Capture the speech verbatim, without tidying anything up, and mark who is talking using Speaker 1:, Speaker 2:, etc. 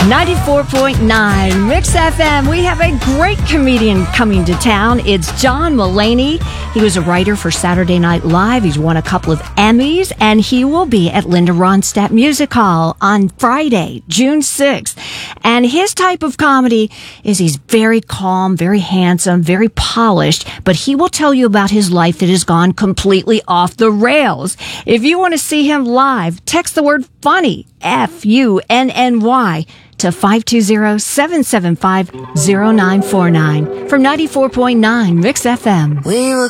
Speaker 1: ninety-four point nine Mix F M. We have a great comedian coming to town. It's John Mulaney. He was a writer for Saturday Night Live. He's won a couple of Emmys, and he will be at Linda Ronstadt Music Hall on Friday, June sixth. And his type of comedy is he's very calm, very handsome, very polished, but he will tell you about his life that has gone completely off the rails. If you want to see him live, text the word funny, F U N N Y, to five two zero, seven seven five, zero nine four nine from ninety-four point nine Mix F M.
Speaker 2: We were